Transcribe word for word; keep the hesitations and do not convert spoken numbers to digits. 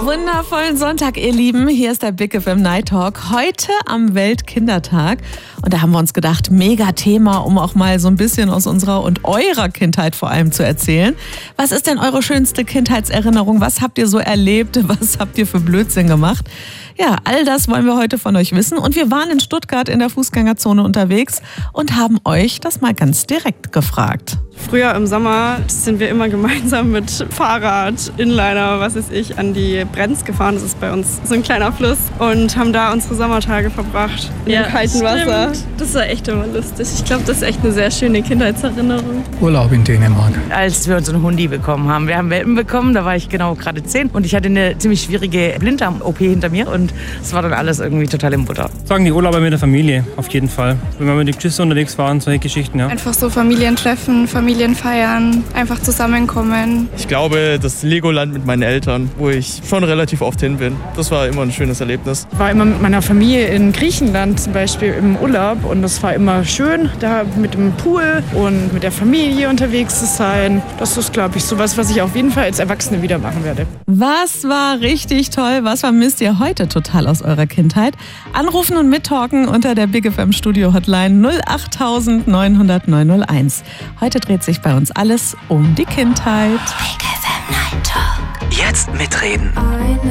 Wundervollen Sonntag, ihr Lieben. Hier ist der Big F M Night Talk. Heute am Weltkindertag. Und da haben wir uns gedacht, mega Thema, um auch mal so ein bisschen aus unserer und eurer Kindheit vor allem zu erzählen. Was ist denn eure schönste Kindheitserinnerung? Was habt ihr so erlebt? Was habt ihr für Blödsinn gemacht? Ja, all das wollen wir heute von euch wissen. Und wir waren in Stuttgart in der Fußgängerzone unterwegs und haben euch das mal ganz direkt gefragt. Früher im Sommer sind wir immer gemeinsam mit Fahrrad, Inliner, was weiß ich, an die Brenz gefahren. Das ist bei uns so ein kleiner Fluss. Und haben da unsere Sommertage verbracht in ja, dem kalten stimmt. Wasser. Das war echt immer lustig. Ich glaube, das ist echt eine sehr schöne Kindheitserinnerung. Urlaub in Dänemark. Als wir uns einen Hundi bekommen haben. Wir haben Welpen bekommen, da war ich genau gerade zehn. Und ich hatte eine ziemlich schwierige Blinddarm-O P hinter mir. Und es war dann alles irgendwie total im Butter. Sagen die Urlauber mit der Familie, auf jeden Fall. Wenn wir mit den Geschwistern unterwegs waren, solche Geschichten, ja. Einfach so Familientreffen, Familien feiern, einfach zusammenkommen. Ich glaube, das Legoland mit meinen Eltern, wo ich schon relativ oft hin bin. Das war immer ein schönes Erlebnis. Ich war immer mit meiner Familie in Griechenland zum Beispiel im Urlaub und das war immer schön, da mit dem Pool und mit der Familie unterwegs zu sein. Das ist, glaube ich, sowas, was ich auf jeden Fall als Erwachsene wieder machen werde. Was war richtig toll? Was vermisst ihr heute total aus eurer Kindheit? Anrufen und mittalken unter der Big F M Studio Hotline null acht neunhundert neunhunderteins. Heute dreht sich bei uns alles um die Kindheit. Big F M Night Talk. Jetzt mitreden.